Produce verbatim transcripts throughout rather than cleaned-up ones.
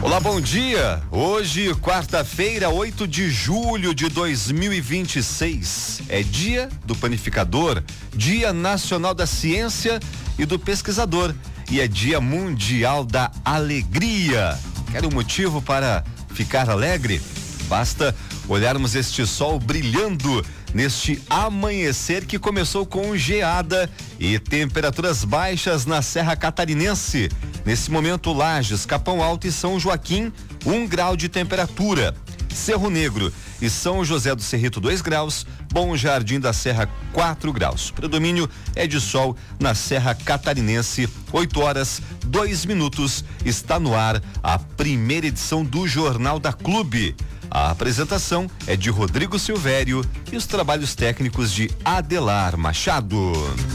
Olá, bom dia. Hoje, quarta-feira, oito de julho de dois mil e vinte e seis, é dia do panificador, Dia Nacional da Ciência e do Pesquisador e é Dia Mundial da Alegria. Quer um motivo para ficar alegre? Basta olharmos este sol brilhando neste amanhecer que começou com geada e temperaturas baixas na Serra Catarinense. Nesse momento, Lages, Capão Alto e São Joaquim, um grau de temperatura. Cerro Negro e São José do Cerrito, dois graus. Bom Jardim da Serra, quatro graus. Predomínio é de sol na Serra Catarinense, oito horas, dois minutos. Está no ar a primeira edição do Jornal da Clube. A apresentação é de Rodrigo Silvério e os trabalhos técnicos de Adelar Machado.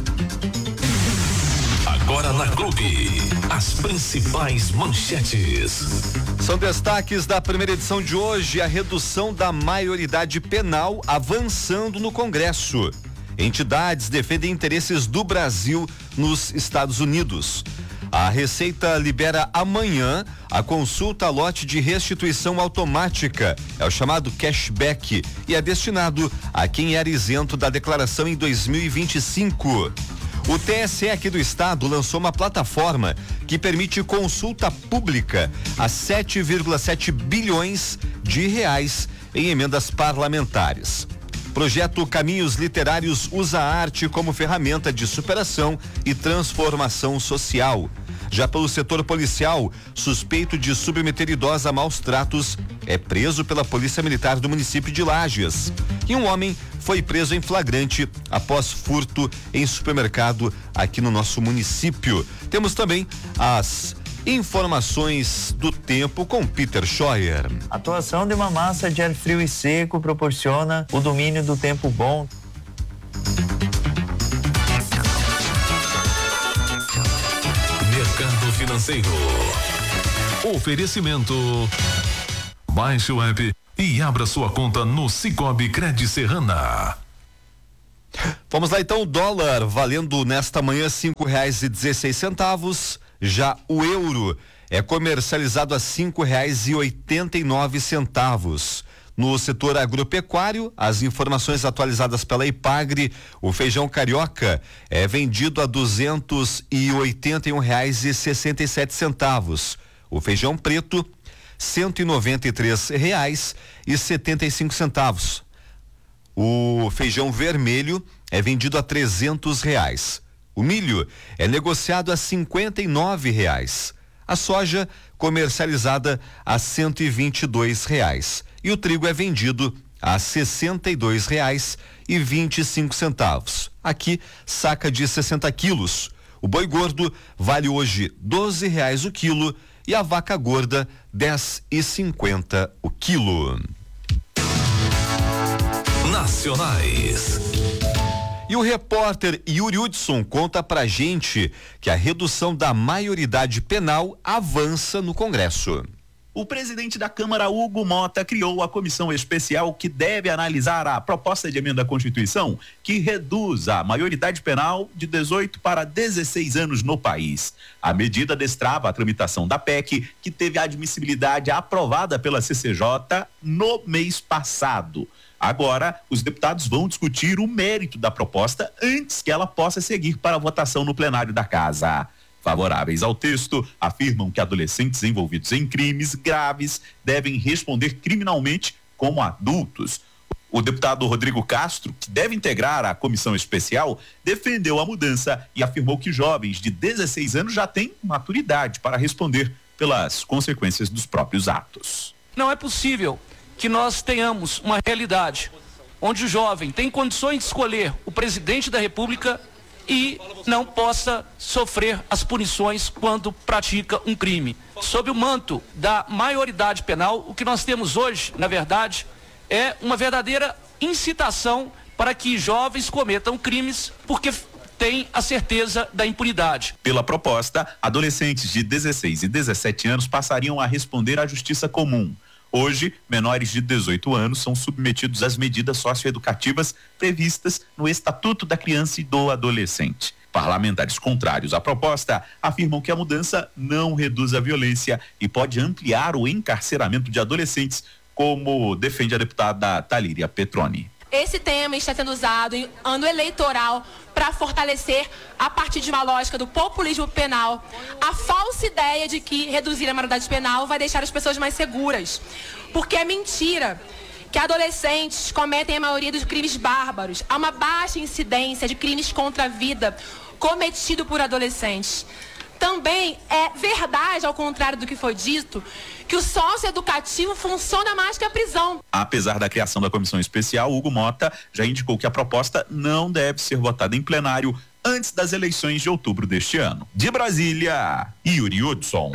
Agora na Clube, as principais manchetes. São destaques da primeira edição de hoje: a redução da maioridade penal avançando no Congresso. Entidades defendem interesses do Brasil nos Estados Unidos. A Receita libera amanhã a consulta a lote de restituição automática, é o chamado cashback, e é destinado a quem era isento da declaração em dois mil e vinte e cinco. O T S E aqui do estado lançou uma plataforma que permite consulta pública a sete vírgula sete bilhões de reais em emendas parlamentares. Projeto Caminhos Literários usa a arte como ferramenta de superação e transformação social. Já pelo setor policial, suspeito de submeter idosa a maus tratos é preso pela Polícia Militar do município de Lages. E um homem foi preso em flagrante após furto em supermercado aqui no nosso município. Temos também as informações do tempo com Peter Scheuer. A atuação de uma massa de ar frio e seco proporciona o domínio do tempo bom. Mercado Financeiro. Oferecimento. Baixe o app e abra sua conta no Cicobi Cred Serrana. Vamos lá então, o dólar valendo nesta manhã cinco reais e dezesseis centavos. Já o euro é comercializado a cinco reais e oitenta e nove centavos. No setor agropecuário, as informações atualizadas pela Ipagre, o feijão carioca é vendido a duzentos e oitenta e um reais e sessenta e sete centavos. O feijão preto, cento e noventa e três reais e setenta e cinco centavos. O feijão vermelho é vendido a trezentos reais. O milho é negociado a cinquenta e nove reais. A soja comercializada a cento e vinte e dois reais. E o trigo é vendido a sessenta e dois reais e vinte e cinco centavos. Aqui, saca de sessenta quilos. O boi gordo vale hoje doze reais o quilo e a vaca gorda dez e cinquenta o quilo. Nacionais. E o repórter Yuri Hudson conta pra gente que a redução da maioridade penal avança no Congresso. O presidente da Câmara, Hugo Mota, criou a comissão especial que deve analisar a proposta de emenda à Constituição que reduz a maioridade penal de dezoito para dezesseis anos no país. A medida destrava a tramitação da P E C, que teve a admissibilidade aprovada pela C C J no mês passado. Agora, os deputados vão discutir o mérito da proposta antes que ela possa seguir para a votação no plenário da Casa. Favoráveis ao texto, afirmam que adolescentes envolvidos em crimes graves devem responder criminalmente como adultos. O deputado Rodrigo Castro, que deve integrar a comissão especial, defendeu a mudança e afirmou que jovens de dezesseis anos já têm maturidade para responder pelas consequências dos próprios atos. Não é possível que nós tenhamos uma realidade onde o jovem tem condições de escolher o presidente da República e não possa sofrer as punições quando pratica um crime. Sob o manto da maioridade penal, o que nós temos hoje, na verdade, é uma verdadeira incitação para que jovens cometam crimes porque têm a certeza da impunidade. Pela proposta, adolescentes de dezesseis e dezessete anos passariam a responder à justiça comum. Hoje, menores de dezoito anos são submetidos às medidas socioeducativas previstas no Estatuto da Criança e do Adolescente. Parlamentares contrários à proposta afirmam que a mudança não reduz a violência e pode ampliar o encarceramento de adolescentes, como defende a deputada Talíria Petroni. Esse tema está sendo usado em ano eleitoral para fortalecer, a partir de uma lógica do populismo penal, a falsa ideia de que reduzir a maioridade penal vai deixar as pessoas mais seguras. Porque é mentira que adolescentes cometem a maioria dos crimes bárbaros. Há uma baixa incidência de crimes contra a vida cometido por adolescentes. Também é verdade, ao contrário do que foi dito, que o socioeducativo funciona mais que a prisão. Apesar da criação da comissão especial, Hugo Mota já indicou que a proposta não deve ser votada em plenário antes das eleições de outubro deste ano. De Brasília, Yuri Hudson.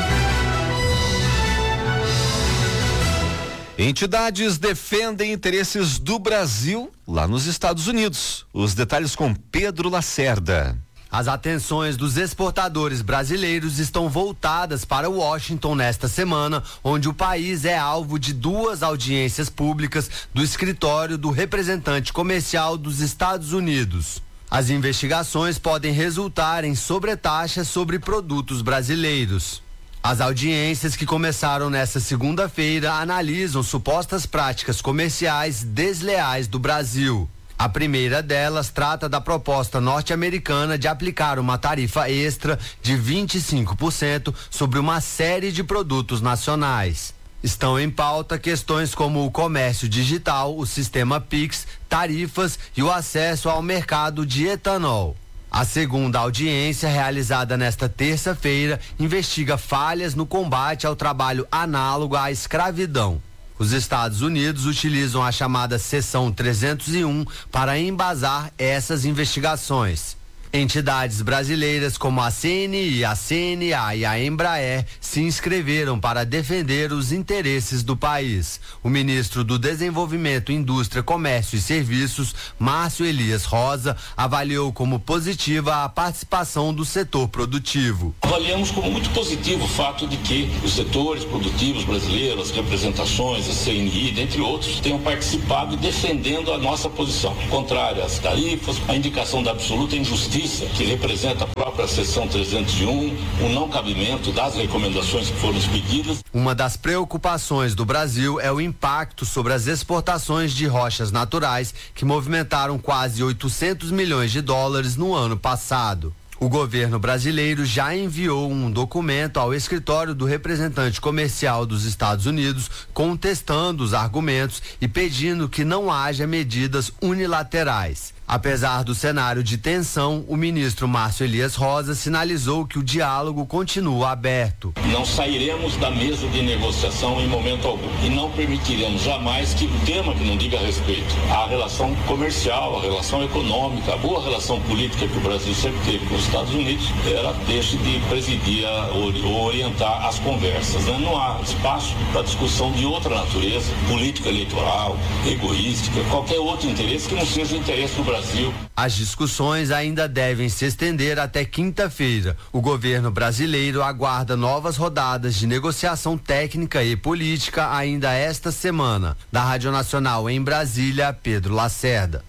Entidades defendem interesses do Brasil lá nos Estados Unidos. Os detalhes com Pedro Lacerda. As atenções dos exportadores brasileiros estão voltadas para Washington nesta semana, onde o país é alvo de duas audiências públicas do escritório do representante comercial dos Estados Unidos. As investigações podem resultar em sobretaxas sobre produtos brasileiros. As audiências, que começaram nesta segunda-feira, analisam supostas práticas comerciais desleais do Brasil. A primeira delas trata da proposta norte-americana de aplicar uma tarifa extra de vinte e cinco por cento sobre uma série de produtos nacionais. Estão em pauta questões como o comércio digital, o sistema Pix, tarifas e o acesso ao mercado de etanol. A segunda audiência, realizada nesta terça-feira, investiga falhas no combate ao trabalho análogo à escravidão. Os Estados Unidos utilizam a chamada Seção trezentos e um para embasar essas investigações. Entidades brasileiras como a C N I, a C N A e a Embraer se inscreveram para defender os interesses do país. O ministro do Desenvolvimento, Indústria, Comércio e Serviços, Márcio Elias Rosa, avaliou como positiva a participação do setor produtivo. Avaliamos como muito positivo o fato de que os setores produtivos brasileiros, as representações, a C N I, dentre outros, tenham participado defendendo a nossa posição, contrária às tarifas, a indicação da absoluta injustiça que representa a própria seção trezentos e um, o não cabimento das recomendações que foram pedidas. Uma das preocupações do Brasil é o impacto sobre as exportações de rochas naturais, que movimentaram quase oitocentos milhões de dólares no ano passado. O governo brasileiro já enviou um documento ao escritório do representante comercial dos Estados Unidos, contestando os argumentos e pedindo que não haja medidas unilaterais. Apesar do cenário de tensão, o ministro Márcio Elias Rosa sinalizou que o diálogo continua aberto. Não sairemos da mesa de negociação em momento algum e não permitiremos jamais que o tema que não diga respeito à relação comercial, à relação econômica, à boa relação política que o Brasil sempre teve com os Estados Unidos, ela deixe de presidir ou orientar as conversas. Né? Não há espaço para discussão de outra natureza, política eleitoral, egoística, qualquer outro interesse que não seja o interesse do Brasil. As discussões ainda devem se estender até quinta-feira. O governo brasileiro aguarda novas rodadas de negociação técnica e política ainda esta semana. Da Rádio Nacional em Brasília, Pedro Lacerda.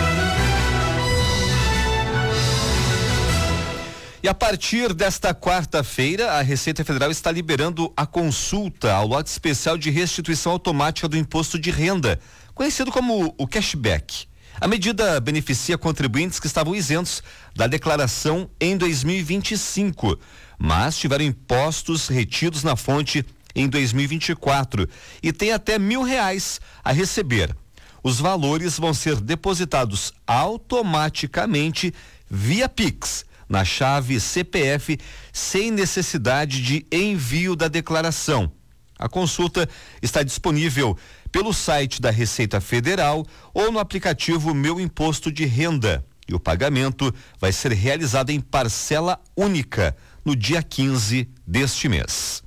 E a partir desta quarta-feira, a Receita Federal está liberando a consulta ao lote especial de restituição automática do imposto de renda, conhecido como o cashback. A medida beneficia contribuintes que estavam isentos da declaração em dois mil e vinte e cinco, mas tiveram impostos retidos na fonte em dois mil e vinte e quatro e tem até mil reais a receber. Os valores vão ser depositados automaticamente via Pix, na chave C P F, sem necessidade de envio da declaração. A consulta está disponível pelo site da Receita Federal ou no aplicativo Meu Imposto de Renda. E o pagamento vai ser realizado em parcela única no dia quinze deste mês.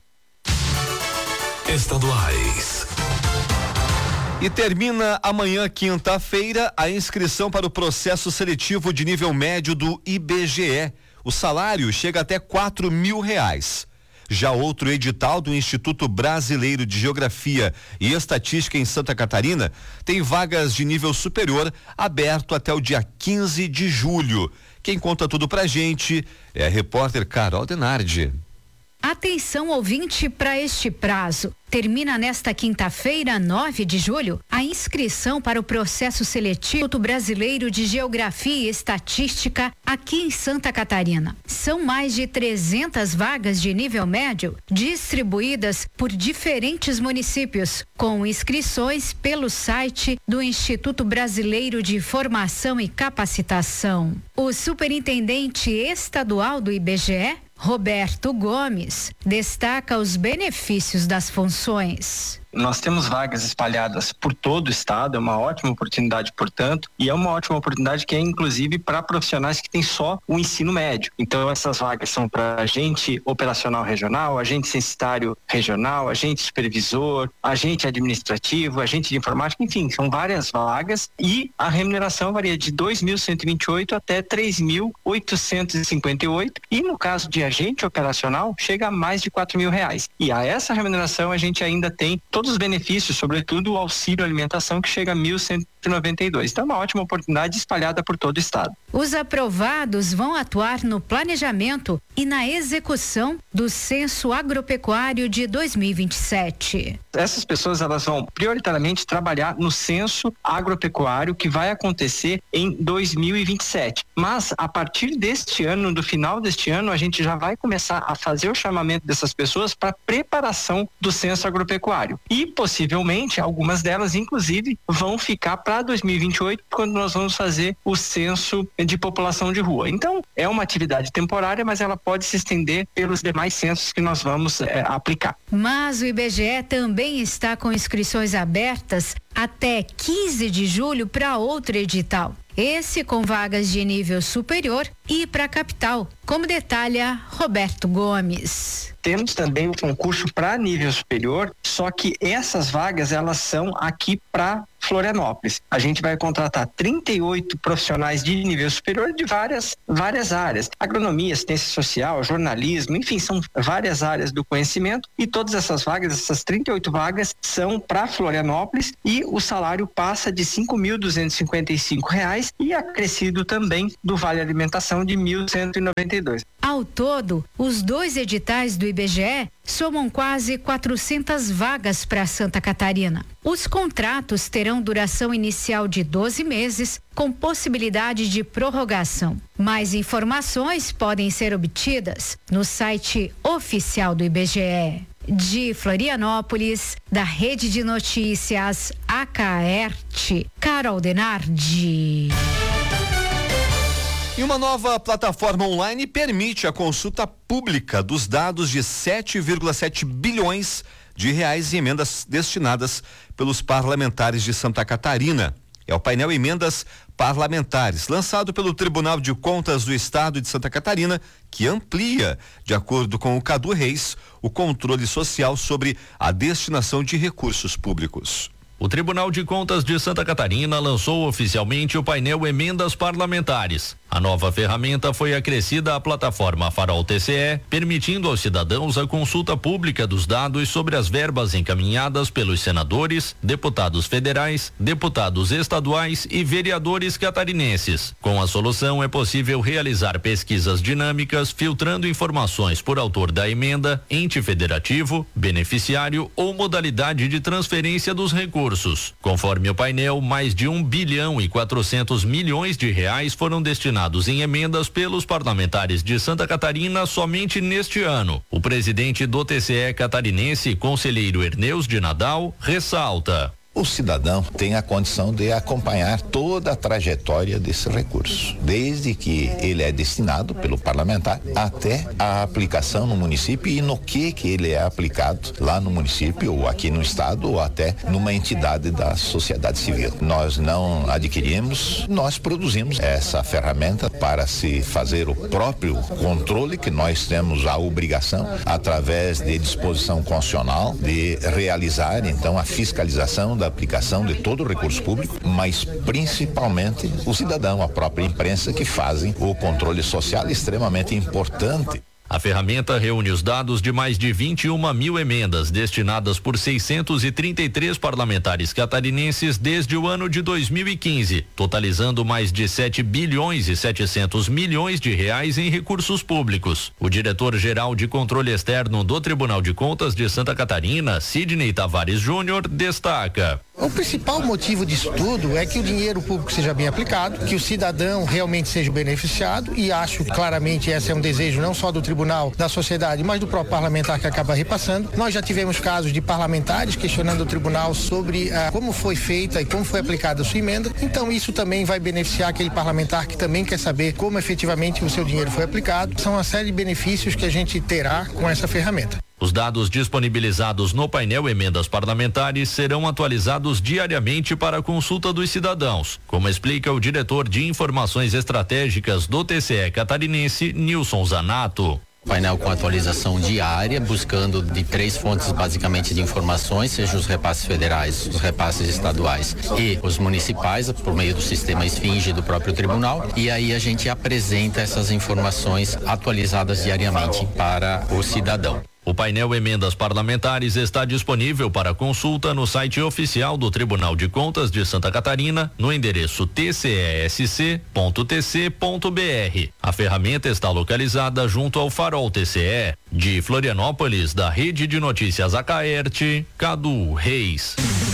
Estaduais. E termina amanhã, quinta-feira, a inscrição para o processo seletivo de nível médio do I B G E. O salário chega até quatro mil reais. Já outro edital do Instituto Brasileiro de Geografia e Estatística em Santa Catarina tem vagas de nível superior aberto até o dia quinze de julho. Quem conta tudo pra gente é a repórter Carol Denardi. Atenção, ouvinte, para este prazo. Termina nesta quinta-feira, nove de julho, a inscrição para o processo seletivo do Brasileiro de Geografia e Estatística aqui em Santa Catarina. São mais de trezentas vagas de nível médio distribuídas por diferentes municípios, com inscrições pelo site do Instituto Brasileiro de Formação e Capacitação. O superintendente estadual do I B G E, Roberto Gomes, destaca os benefícios das funções. Nós temos vagas espalhadas por todo o estado, é uma ótima oportunidade, portanto, e é uma ótima oportunidade que é inclusive para profissionais que têm só o ensino médio. Então essas vagas são para agente operacional regional, agente censitário regional, agente supervisor, agente administrativo, agente de informática, enfim, são várias vagas e a remuneração varia de dois mil cento e vinte e oito até três mil oitocentos e cinquenta e oito e no caso de agente operacional chega a mais de quatro mil reais. E a essa remuneração a gente ainda tem todos os benefícios, sobretudo o auxílio alimentação, que chega a mil cento e noventa e dois. Então é uma ótima oportunidade espalhada por todo o estado. Os aprovados vão atuar no planejamento e na execução do Censo Agropecuário de dois mil e vinte e sete. Essas pessoas elas vão prioritariamente trabalhar no Censo Agropecuário que vai acontecer em dois mil e vinte e sete. Mas a partir deste ano, do final deste ano, a gente já vai começar a fazer o chamamento dessas pessoas para preparação do Censo Agropecuário. E possivelmente algumas delas, inclusive, vão ficar para dois mil e vinte e oito, quando nós vamos fazer o censo de população de rua. Então, é uma atividade temporária, mas ela pode se estender pelos demais censos que nós vamos é, aplicar. Mas o I B G E também está com inscrições abertas até quinze de julho para outro edital. Esse com vagas de nível superior e para a capital, como detalha Roberto Gomes. Temos também o concurso para nível superior, só que essas vagas elas são aqui para Florianópolis. A gente vai contratar trinta e oito profissionais de nível superior de várias, várias áreas. Agronomia, assistência social, jornalismo, enfim, são várias áreas do conhecimento e todas essas vagas, essas trinta e oito vagas são para Florianópolis e o salário passa de cinco mil duzentos e cinquenta e cinco reais e acrescido também do Vale Alimentação de mil cento e noventa e dois. Ao todo, os dois editais do I B G E somam quase quatrocentas vagas para Santa Catarina. Os contratos terão duração inicial de doze meses, com possibilidade de prorrogação. Mais informações podem ser obtidas no site oficial do I B G E. De Florianópolis, da Rede de Notícias Acaerte, Carol Denardi. E uma nova plataforma online permite a consulta pública dos dados de sete vírgula sete bilhões de reais em emendas destinadas pelos parlamentares de Santa Catarina. É o painel Emendas Parlamentares, lançado pelo Tribunal de Contas do Estado de Santa Catarina, que amplia, de acordo com o Cadu Reis, o controle social sobre a destinação de recursos públicos. O Tribunal de Contas de Santa Catarina lançou oficialmente o painel Emendas Parlamentares. A nova ferramenta foi acrescida à plataforma Farol T C E, permitindo aos cidadãos a consulta pública dos dados sobre as verbas encaminhadas pelos senadores, deputados federais, deputados estaduais e vereadores catarinenses. Com a solução é possível realizar pesquisas dinâmicas, filtrando informações por autor da emenda, ente federativo, beneficiário ou modalidade de transferência dos recursos. Conforme o painel, mais de um bilhão e quatrocentos milhões de reais foram destinados em emendas pelos parlamentares de Santa Catarina somente neste ano. O presidente do T C E catarinense, conselheiro Erneus de Nadal, ressalta: o cidadão tem a condição de acompanhar toda a trajetória desse recurso, desde que ele é destinado pelo parlamentar até a aplicação no município e no que que ele é aplicado lá no município ou aqui no estado ou até numa entidade da sociedade civil. Nós não adquirimos, nós produzimos essa ferramenta para se fazer o próprio controle que nós temos a obrigação, através de disposição constitucional, de realizar então a fiscalização da aplicação de todo o recurso público, mas principalmente o cidadão, a própria imprensa, que fazem o controle social extremamente importante. A ferramenta reúne os dados de mais de vinte e uma mil emendas destinadas por seiscentos e trinta e três parlamentares catarinenses desde o ano de dois mil e quinze, totalizando mais de sete bilhões e setecentos milhões de reais em recursos públicos. O diretor-geral de Controle Externo do Tribunal de Contas de Santa Catarina, Sidney Tavares Júnior, destaca: o principal motivo disso tudo é que o dinheiro público seja bem aplicado, que o cidadão realmente seja beneficiado, e acho que claramente esse é um desejo não só do tribunal, da sociedade, mas do próprio parlamentar que acaba repassando. Nós já tivemos casos de parlamentares questionando o tribunal sobre ah, como foi feita e como foi aplicada a sua emenda, então isso também vai beneficiar aquele parlamentar que também quer saber como efetivamente o seu dinheiro foi aplicado. São uma série de benefícios que a gente terá com essa ferramenta. Os dados disponibilizados no painel Emendas Parlamentares serão atualizados diariamente para consulta dos cidadãos, como explica o diretor de Informações Estratégicas do T C E catarinense, Nilson Zanato. Painel com atualização diária, buscando de três fontes basicamente de informações, seja os repasses federais, os repasses estaduais e os municipais, por meio do sistema Esfinge do próprio tribunal. E aí a gente apresenta essas informações atualizadas diariamente para o cidadão. O painel Emendas Parlamentares está disponível para consulta no site oficial do Tribunal de Contas de Santa Catarina, no endereço t c e s c ponto t c ponto b r. A ferramenta está localizada junto ao Farol T C E. De Florianópolis, da Rede de Notícias Acaerte, Cadu Reis.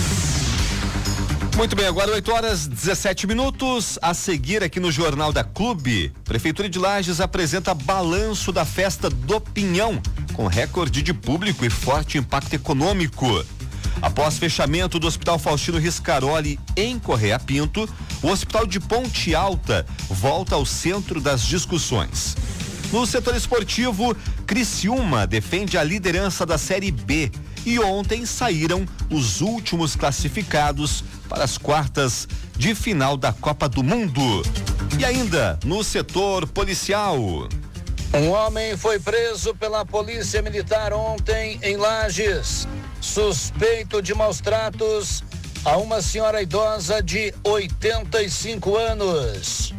Muito bem, agora oito horas dezessete minutos. A seguir aqui no Jornal da Clube, Prefeitura de Lages apresenta balanço da Festa do Pinhão, com recorde de público e forte impacto econômico. Após fechamento do Hospital Faustino Riscaroli em Correia Pinto, o Hospital de Ponte Alta volta ao centro das discussões. No setor esportivo, Criciúma defende a liderança da Série B e ontem saíram os últimos classificados para as quartas de final da Copa do Mundo. E ainda no setor policial. Um homem foi preso pela Polícia Militar ontem em Lages, suspeito de maus tratos a uma senhora idosa de oitenta e cinco anos.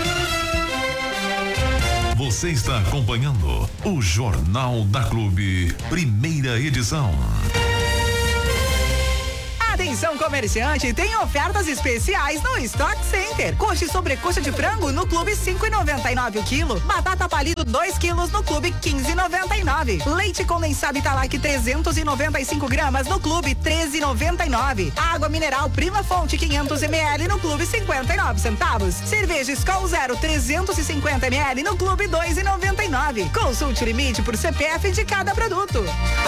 Você está acompanhando o Jornal da Clube, primeira edição. Atenção comerciante, tem ofertas especiais no Stock Center. Coxa e sobrecoxa de frango no Clube cinco e noventa e nove o quilo. Batata palito dois quilos no Clube quinze e noventa e nove. Leite condensado Italac trezentos e noventa e cinco gramas no Clube treze e noventa e nove. Água mineral Prima Fonte quinhentos mililitros no Clube cinquenta e nove centavos. Cerveja Skol Zero trezentos e cinquenta mililitros no Clube dois e noventa e nove. Consulte o limite por C P F de cada produto.